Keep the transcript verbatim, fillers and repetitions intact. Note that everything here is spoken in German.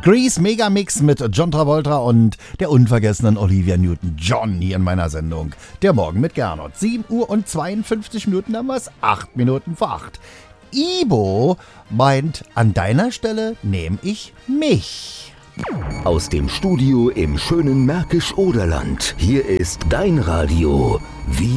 Grease Megamix mit John Travolta und der unvergessenen Olivia Newton-John hier in meiner Sendung. Der Morgen mit Gernot. sieben Uhr und zweiundfünfzig Minuten haben wir es. acht Minuten vor acht. Ibo meint, an deiner Stelle nehme ich mich. Aus dem Studio im schönen Märkisch-Oderland. Hier ist dein Radio. Wie